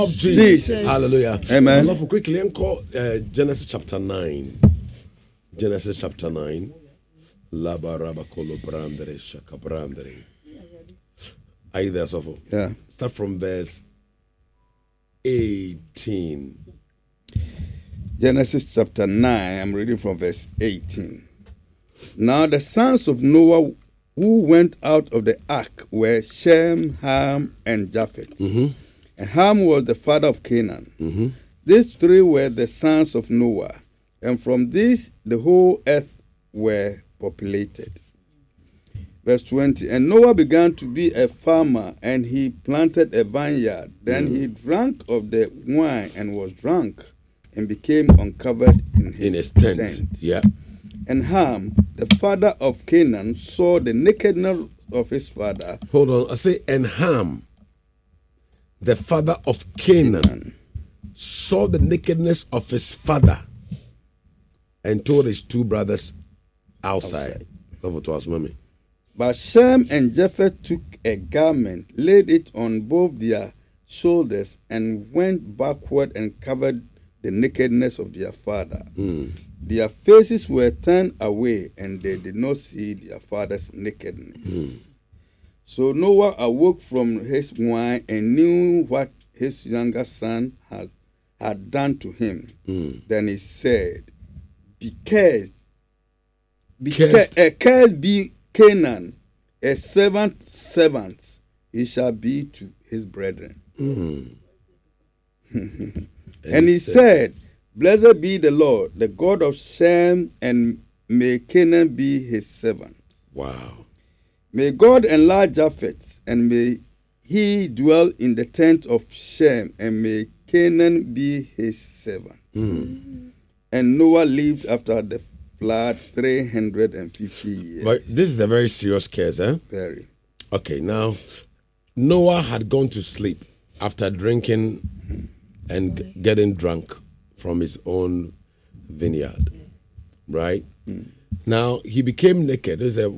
of Jesus. Hallelujah. Amen. So for quickly, call Genesis chapter 9. Genesis chapter 9. Are you there, Sofo? Yeah. Start from verse 18. Genesis chapter 9, I'm reading from verse 18. Now the sons of Noah who went out of the ark were Shem, Ham, and Japheth. Mm-hmm. And Ham was the father of Canaan. Mm-hmm. These three were the sons of Noah, and from these the whole earth were populated. Verse 20, and Noah began to be a farmer, and he planted a vineyard. Then he drank of the wine and was drunk, and became uncovered in his tent. Yeah. And Ham, the father of Canaan, saw the nakedness of his father. Hold on. I say, and Ham, the father of Canaan, saw the nakedness of his father and told his two brothers outside. But Shem and Japheth took a garment, laid it on both their shoulders, and went backward and covered the nakedness of their father. Their faces were turned away, and they did not see their father's nakedness. So Noah awoke from his wine and knew what his younger son had done to him. Then he said, cursed be Canaan, a servant he shall be to his brethren. And he said, blessed be the Lord, the God of Shem, and may Canaan be his servant. Wow. May God enlarge Japheth, and may he dwell in the tent of Shem, and may Canaan be his servant. And Noah lived after the flood 350 years. But this is a very serious case, eh? Very. Okay, now, Noah had gone to sleep after drinking and getting drunk from his own vineyard, right? Now, he became naked. There's a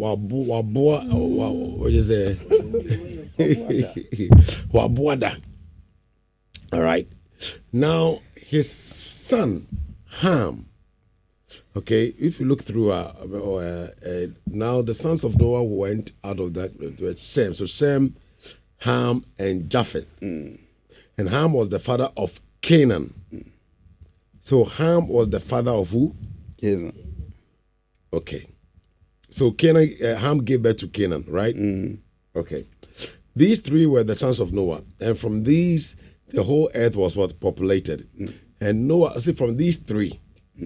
wabuada. All right. Now, his son, Ham, okay, if you look through, now the sons of Noah went out of that, Shem. So Shem, Ham, and Japheth. And Ham was the father of Canaan. So Ham was the father of who? Canaan. Okay. So Canaan, Ham gave birth to Canaan, right? Okay. These three were the sons of Noah. And from these, the whole earth was what? Populated. And Noah, see, from these three,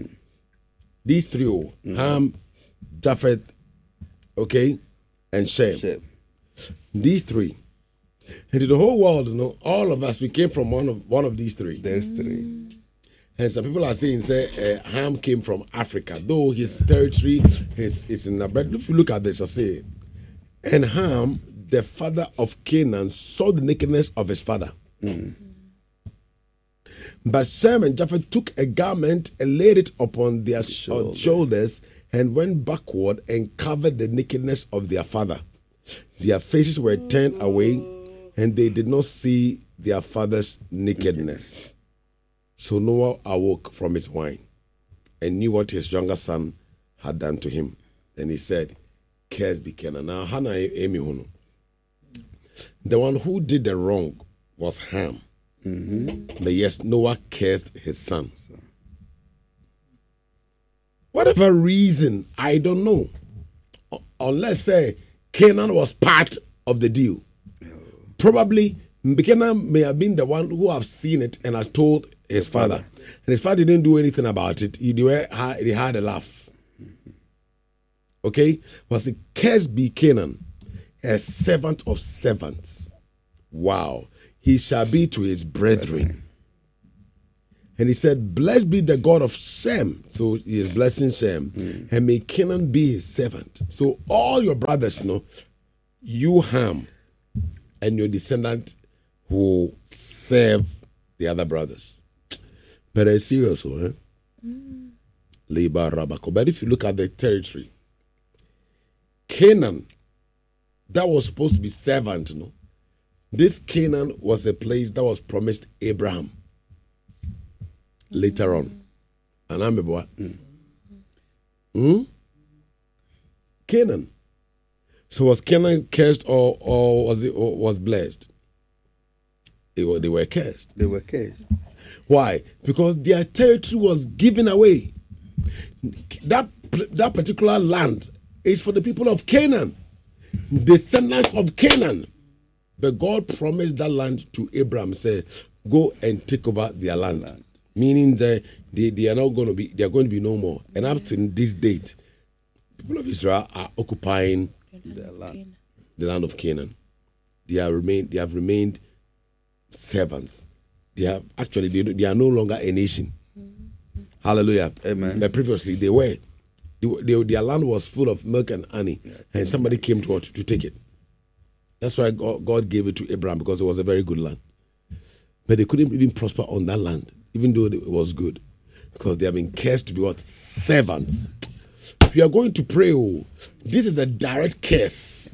Ham, Japheth, okay, and Shem. These three. And to the whole world, all of us, we came from one of these three. There's three. And some people are saying, Ham came from Africa, though his territory is in the. But if you look at this, I say, and Ham, the father of Canaan, saw the nakedness of his father. But Shem and Japheth took a garment and laid it upon their shoulders and went backward and covered the nakedness of their father. Their faces were turned away, and they did not see their father's nakedness. So Noah awoke from his wine and knew what his younger son had done to him. And he said, cursed be Canaan. Now, Hannah Amy Hono. The one who did the wrong was Ham. But yes, Noah cursed his son. Whatever reason, I don't know. Unless, say, Canaan was part of the deal. Probably, Canaan may have been the one who have seen it and had told his father. And his father didn't do anything about it. He had a laugh. Okay? Was a cursed be Canaan, a servant of servants. Wow. He shall be to his brethren. And he said, blessed be the God of Shem. So he is blessing Shem. And may Canaan be his servant. So all your brothers, you, Ham, and your descendant will serve the other brothers. But it's serious, eh? But if you look at the territory, Canaan, that was supposed to be servant, This Canaan was a place that was promised Abraham later on. And I remember what? Canaan. So was Canaan cursed or was blessed? They were cursed. They were cursed. Why? Because their territory was given away. That particular land is for the people of Canaan, descendants of Canaan. But God promised that land to Abraham, said, go and take over their land. Meaning that they are not going to be, they are going to be no more. And up to this date, people of Israel are occupying Their land. the land of Canaan. They have remained servants. They are no longer a nation. Hallelujah. Amen. But previously they were. Their land was full of milk and honey, and somebody came to take it. That's why God gave it to Abraham, because it was a very good land. But they couldn't even prosper on that land, even though it was good, because they have been cursed to be what? Servants. We are going to pray. This is the direct curse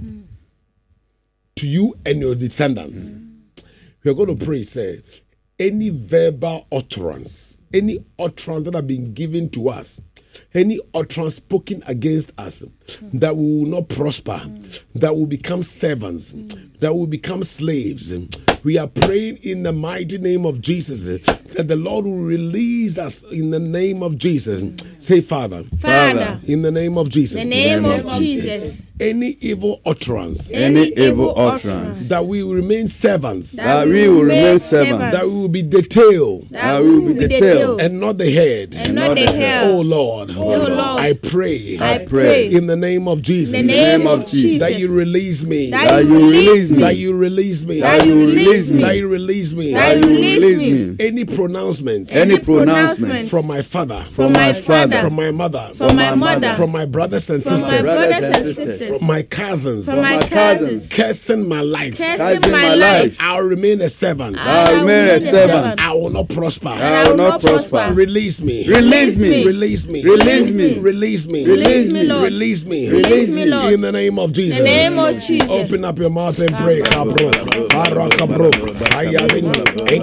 to you and your descendants. We are going to pray, say, any verbal utterance, any utterance that have been given to us, any utterance spoken against us, that we will not prosper, that will become servants, that will become slaves. We are praying in the mighty name of Jesus that the Lord will release us in the name of Jesus. Say, Father, in the name of Jesus, the name of Jesus, any evil utterance, that we will remain servants, that we will remain servants, that we will be the tail, and not the head, Oh Lord, I pray, in the name of Jesus, that you release me, that you release me, that you release me, that you release me, that you release me, that you release me. Any pronouncements, from my father, from my father, from my mother, from my mother, from my brothers and from my brothers and sisters, from my cousins, from my cousins, cursing my life, cursing my life. I'll remain a servant. I'll remain a servant. I will not prosper. I will not prosper. Release me. Release me. Release me. Release me. Release me. Release me, Lord. Release me. Release me, Lord. In the name of Jesus. In the name of Jesus. Open up your mouth and pray.